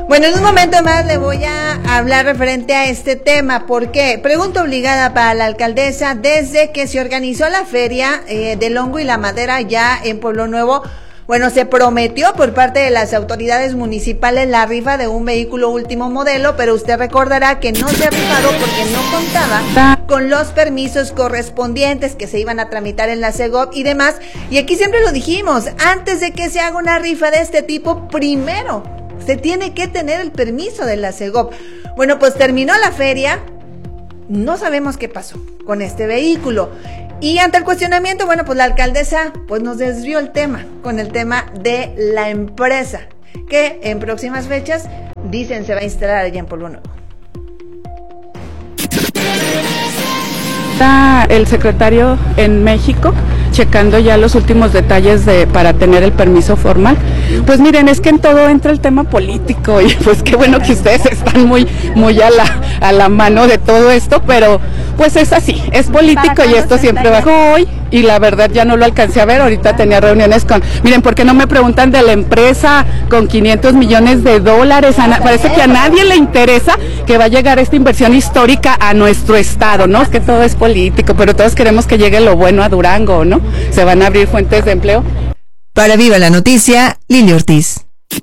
Bueno, en un momento más le voy a hablar referente a este tema. ¿Por qué? Pregunta obligada para la alcaldesa. Desde que se organizó la feria del hongo y la madera ya en Pueblo Nuevo, bueno, se prometió por parte de las autoridades municipales la rifa de un vehículo último modelo, pero usted recordará que no se ha rifado porque no contaba con los permisos correspondientes que se iban a tramitar en la Segov y demás. Y aquí siempre lo dijimos, antes de que se haga una rifa de este tipo, primero se tiene que tener el permiso de la Segov. Bueno, pues terminó la feria, no sabemos qué pasó con este vehículo. Y ante el cuestionamiento, bueno, pues la alcaldesa pues nos desvió el tema con el tema de la empresa que en próximas fechas dicen se va a instalar allá en Pueblo Nuevo. Está el secretario en México checando ya los últimos detalles para tener el permiso formal. Pues miren, es que en todo entra el tema político y pues qué bueno que ustedes están muy a la mano de todo esto, pero pues es así, es político y esto siempre va hoy y la verdad ya no lo alcancé a ver, ahorita tenía reuniones miren, ¿por qué no me preguntan de la empresa con 500 millones de dólares? Parece que a nadie le interesa que va a llegar esta inversión histórica a nuestro estado, ¿no? Es que todo es político, pero todos queremos que llegue lo bueno a Durango, ¿no? Se van a abrir fuentes de empleo. Para Viva la Noticia, Lili Ortiz.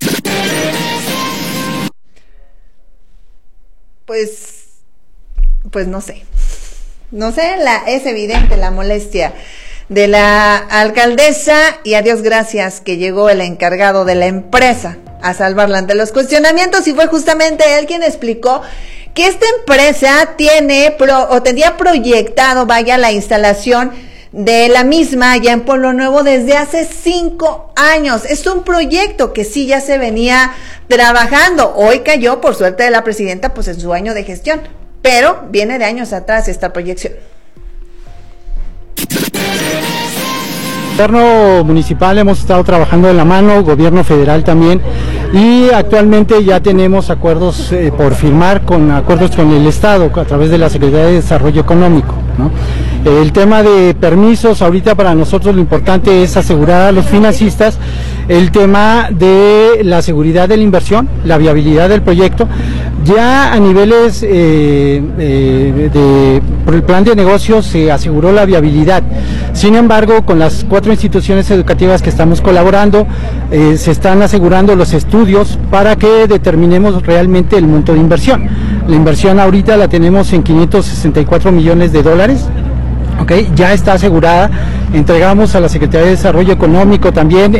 Pues no sé. No sé, es evidente la molestia de la alcaldesa y a Dios gracias que llegó el encargado de la empresa a salvarla ante los cuestionamientos y fue justamente él quien explicó que esta empresa tendría proyectado, la instalación de la misma allá en Pueblo Nuevo desde hace 5 años. Es un proyecto que sí ya se venía trabajando. Hoy cayó, por suerte de la presidenta, pues en su año de gestión, pero viene de años atrás esta proyección. Gobierno municipal hemos estado trabajando de la mano, gobierno federal también, y actualmente ya tenemos acuerdos por firmar acuerdos con el Estado a través de la Secretaría de Desarrollo Económico, ¿no? El tema de permisos, ahorita para nosotros lo importante es asegurar a los financistas el tema de la seguridad de la inversión, la viabilidad del proyecto. Ya a niveles por el plan de negocios se aseguró la viabilidad. Sin embargo, con las 4 instituciones educativas que estamos colaborando, se están asegurando los estudios para que determinemos realmente el monto de inversión. La inversión ahorita la tenemos en 564 millones de dólares. Okay, ya está asegurada. Entregamos a la Secretaría de Desarrollo Económico también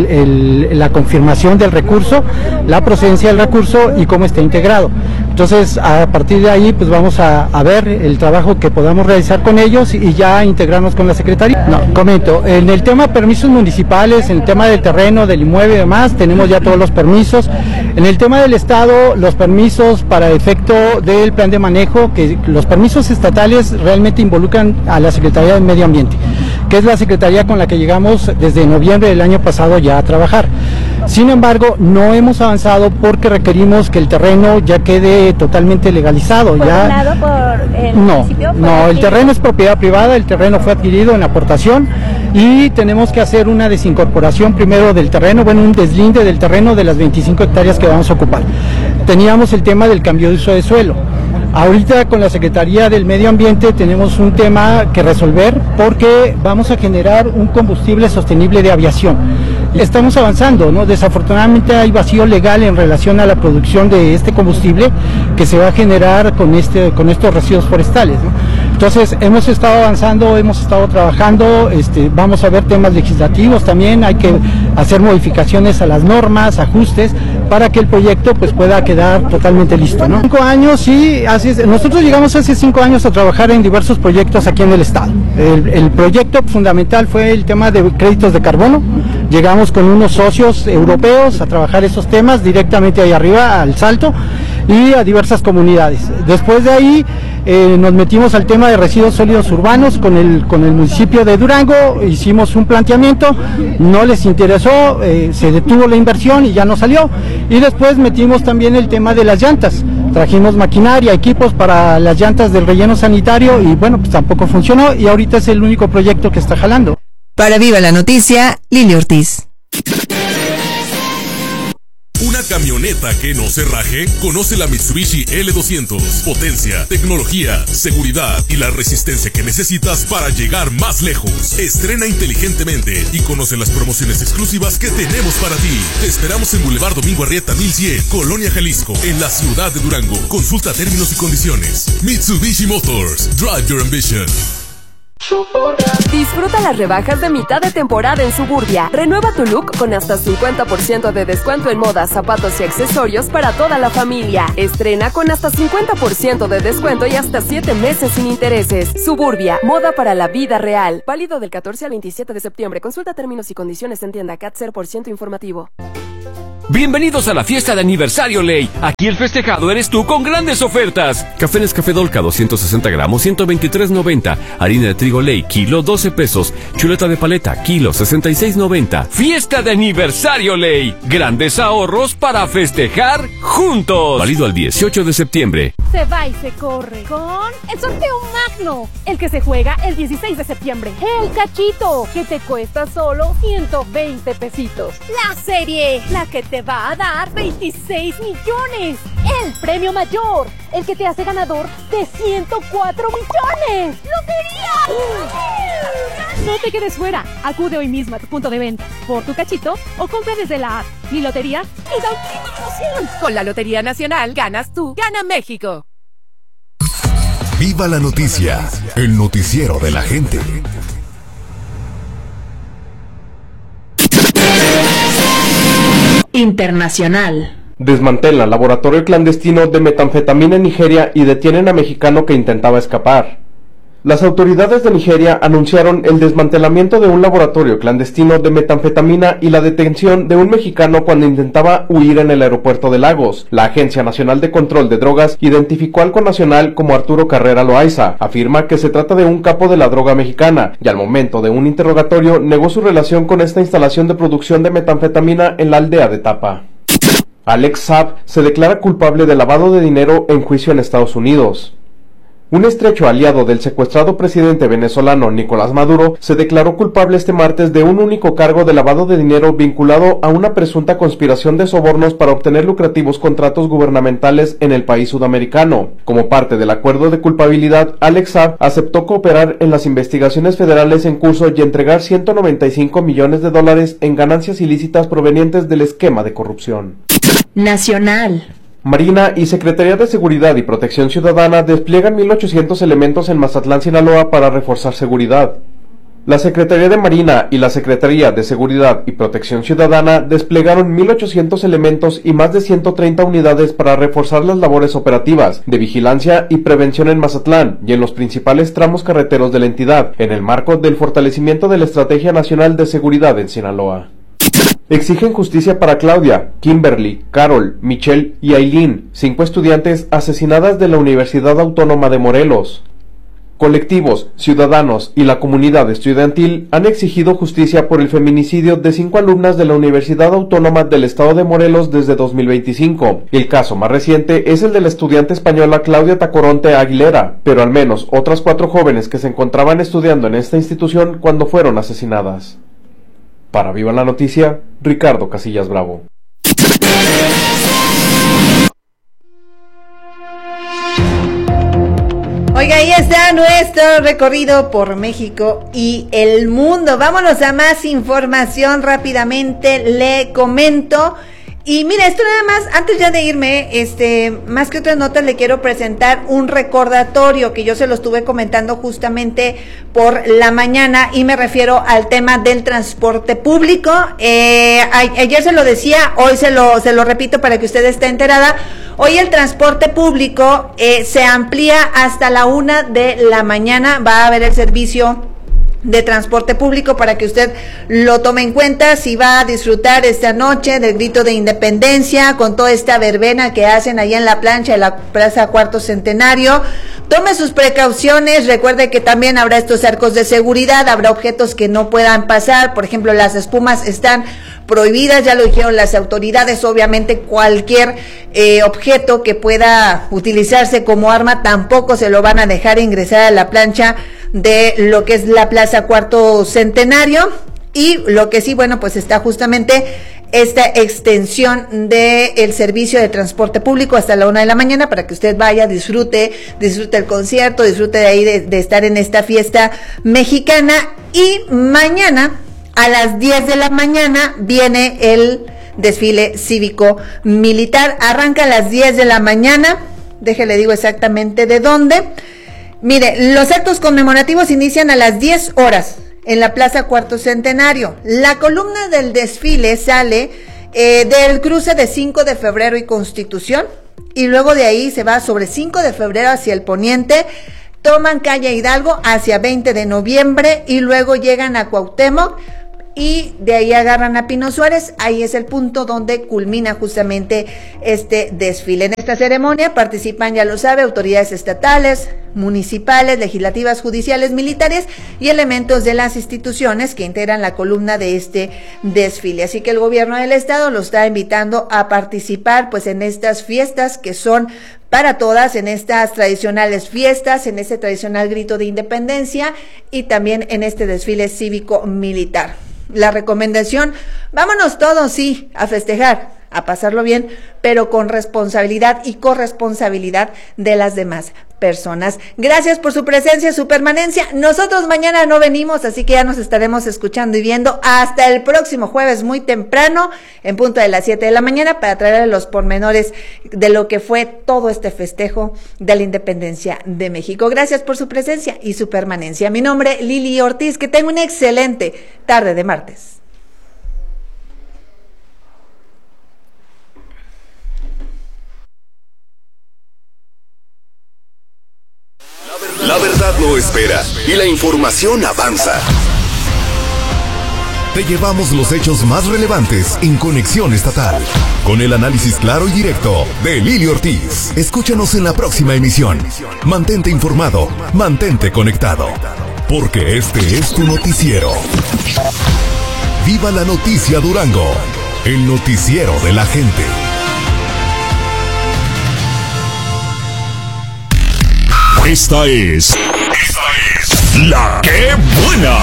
la confirmación del recurso, la procedencia del recurso y cómo está integrado. Entonces, a partir de ahí, pues vamos a ver el trabajo que podamos realizar con ellos y ya integrarnos con la Secretaría. No, comento, en el tema de permisos municipales, en el tema del terreno, del inmueble y demás, tenemos ya todos los permisos. En el tema del Estado, los permisos para efecto del plan de manejo, que los permisos estatales realmente involucran a la Secretaría de Medio Ambiente, que es la secretaría con la que llegamos desde noviembre del año pasado ya a trabajar. Sin embargo, no hemos avanzado porque requerimos que el terreno ya quede totalmente legalizado. ¿Fue ya donado por el municipio? No, el terreno es propiedad privada, el terreno fue adquirido en aportación y tenemos que hacer una desincorporación primero del terreno, un deslinde del terreno de las 25 hectáreas que vamos a ocupar. Teníamos el tema del cambio de uso de suelo. Ahorita con la Secretaría del Medio Ambiente tenemos un tema que resolver porque vamos a generar un combustible sostenible de aviación. Estamos avanzando, ¿no? Desafortunadamente hay vacío legal en relación a la producción de este combustible que se va a generar con estos residuos forestales, ¿no? Entonces hemos estado avanzando, hemos estado trabajando, vamos a ver temas legislativos también, hay que hacer modificaciones a las normas, ajustes, para que el proyecto pues pueda quedar totalmente listo, ¿no? 5 años, sí, nosotros llegamos hace 5 años a trabajar en diversos proyectos aquí en el estado. El proyecto fundamental fue el tema de créditos de carbono. Llegamos con unos socios europeos a trabajar esos temas directamente ahí arriba, al Salto, y a diversas comunidades. Después de ahí nos metimos al tema de residuos sólidos urbanos con el municipio de Durango, hicimos un planteamiento, no les interesó, se detuvo la inversión y ya no salió. Y después metimos también el tema de las llantas, trajimos maquinaria, equipos para las llantas del relleno sanitario y bueno, pues tampoco funcionó y ahorita es el único proyecto que está jalando. Para Viva la Noticia, Lili Ortiz. ¿Una camioneta que no se raje? Conoce la Mitsubishi L200. Potencia, tecnología, seguridad y la resistencia que necesitas para llegar más lejos. Estrena inteligentemente y conoce las promociones exclusivas que tenemos para ti. Te esperamos en Boulevard Domingo Arrieta 1100, Colonia Jalisco, en la ciudad de Durango. Consulta términos y condiciones. Mitsubishi Motors. Drive your ambition. Disfruta las rebajas de mitad de temporada en Suburbia. Renueva tu look con hasta 50% de descuento en moda, zapatos y accesorios para toda la familia. Estrena con hasta 50% de descuento y hasta 7 meses sin intereses. Suburbia, moda para la vida real. Válido del 14 al 27 de septiembre. Consulta términos y condiciones en tienda CAT 0% informativo. Bienvenidos a la fiesta de aniversario Ley. Aquí el festejado eres tú con grandes ofertas. Café Nescafé Dolca 260 gramos, 123.90. Harina de trigo Ley, kilo 12 pesos. Chuleta de paleta, kilo 66.90. Fiesta de aniversario Ley. Grandes ahorros para festejar juntos. Válido al 18 de septiembre. Se va y se corre con el sorteo magno. El que se juega el 16 de septiembre. El cachito, que te cuesta solo 120 pesitos. La serie, la que te va a dar 26 millones. El premio mayor, el que te hace ganador de 104 millones. ¡Lotería! No te quedes fuera. Acude hoy mismo a tu punto de venta por tu cachito o compra desde la app. Mi lotería y da última emoción. Con la Lotería Nacional ganas tú, gana México. Viva la noticia, el noticiero de la gente. Internacional. Desmantelan laboratorio clandestino de metanfetamina en Nigeria y detienen a mexicano que intentaba escapar. Las autoridades de Nigeria anunciaron el desmantelamiento de un laboratorio clandestino de metanfetamina y la detención de un mexicano cuando intentaba huir en el aeropuerto de Lagos. La Agencia Nacional de Control de Drogas identificó al connacional como Arturo Carrera Loaiza. Afirma que se trata de un capo de la droga mexicana y al momento de un interrogatorio negó su relación con esta instalación de producción de metanfetamina en la aldea de Tapa. Alex Saab se declara culpable de lavado de dinero en juicio en Estados Unidos. Un estrecho aliado del secuestrado presidente venezolano Nicolás Maduro se declaró culpable este martes de un único cargo de lavado de dinero vinculado a una presunta conspiración de sobornos para obtener lucrativos contratos gubernamentales en el país sudamericano. Como parte del acuerdo de culpabilidad, Alex Saab aceptó cooperar en las investigaciones federales en curso y entregar $195 millones en ganancias ilícitas provenientes del esquema de corrupción. Nacional. Marina y Secretaría de Seguridad y Protección Ciudadana despliegan 1,800 elementos en Mazatlán, Sinaloa para reforzar seguridad. La Secretaría de Marina y la Secretaría de Seguridad y Protección Ciudadana desplegaron 1,800 elementos y más de 130 unidades para reforzar las labores operativas de vigilancia y prevención en Mazatlán y en los principales tramos carreteros de la entidad, en el marco del fortalecimiento de la Estrategia Nacional de Seguridad en Sinaloa. Exigen justicia para Claudia, Kimberly, Carol, Michelle y Aileen, 5 estudiantes asesinadas de la Universidad Autónoma de Morelos. Colectivos, ciudadanos y la comunidad estudiantil han exigido justicia por el feminicidio de 5 alumnas de la Universidad Autónoma del Estado de Morelos desde 2025. El caso más reciente es el de la estudiante española Claudia Tacoronte Aguilera, pero al menos otras 4 jóvenes que se encontraban estudiando en esta institución cuando fueron asesinadas. Para Viva la Noticia, Ricardo Casillas Bravo. Oiga, ahí está nuestro recorrido por México y el mundo. Vámonos a más información rápidamente, le comento. Y mira, esto nada más, antes ya de irme, más que otras notas, le quiero presentar un recordatorio que yo se lo estuve comentando justamente por la mañana y me refiero al tema del transporte público. Ayer se lo decía, hoy se lo repito para que usted esté enterada. Hoy el transporte público se amplía hasta la 1 de la mañana, va a haber el servicio de transporte público para que usted lo tome en cuenta si va a disfrutar esta noche del grito de independencia con toda esta verbena que hacen allá en la plancha de la Plaza Cuarto Centenario. Tome sus precauciones, recuerde que también habrá estos arcos de seguridad, habrá objetos que no puedan pasar, por ejemplo las espumas están prohibidas, ya lo dijeron las autoridades, obviamente cualquier objeto que pueda utilizarse como arma tampoco se lo van a dejar ingresar a la plancha de lo que es la Plaza Cuarto Centenario. Y lo que sí, bueno, pues está justamente esta extensión del servicio de transporte público hasta la 1 de la mañana para que usted vaya, disfrute el concierto, disfrute de ahí de estar en esta fiesta mexicana. Y mañana a las 10 de la mañana viene el desfile cívico militar. Arranca a las 10 de la mañana. Déjele digo exactamente de dónde. Mire, los actos conmemorativos inician a las 10 horas en la Plaza Cuarto Centenario. La columna del desfile sale del cruce de 5 de febrero y Constitución, y luego de ahí se va sobre 5 de febrero hacia el poniente, toman calle Hidalgo hacia 20 de noviembre y luego llegan a Cuauhtémoc, y de ahí agarran a Pino Suárez. Ahí es el punto donde culmina justamente este desfile. En esta ceremonia participan, ya lo sabe, autoridades estatales, municipales, legislativas, judiciales, militares y elementos de las instituciones que integran la columna de este desfile. Así que el gobierno del estado lo está invitando a participar pues en estas fiestas que son para todas, en estas tradicionales fiestas, en este tradicional grito de independencia y también en este desfile cívico militar. La recomendación, vámonos todos, sí, a festejar, a pasarlo bien, pero con responsabilidad y corresponsabilidad de las demás personas. Gracias por su presencia, su permanencia. Nosotros mañana no venimos, así que ya nos estaremos escuchando y viendo hasta el próximo jueves muy temprano, en punto de las 7 de la mañana, para traerles los pormenores de lo que fue todo este festejo de la independencia de México. Gracias por su presencia y su permanencia. Mi nombre, Lili Ortiz. Que tenga una excelente tarde de martes. La verdad lo espera y la información avanza. Te llevamos los hechos más relevantes en Conexión Estatal, con el análisis claro y directo de Lili Ortiz. Escúchanos en la próxima emisión. Mantente informado, mantente conectado, porque este es tu noticiero. Viva la noticia Durango, el noticiero de la gente. Esta es La Que Buena.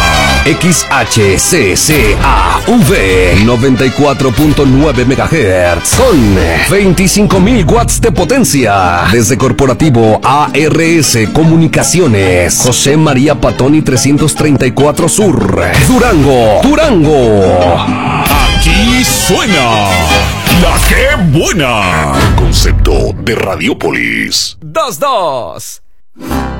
XHCCAV 94.9 MHz con 25.000 watts de potencia. Desde Corporativo ARS Comunicaciones, José María Patoni 334 Sur, Durango. Aquí suena La Que Buena. Concepto de Radiopolis. 22.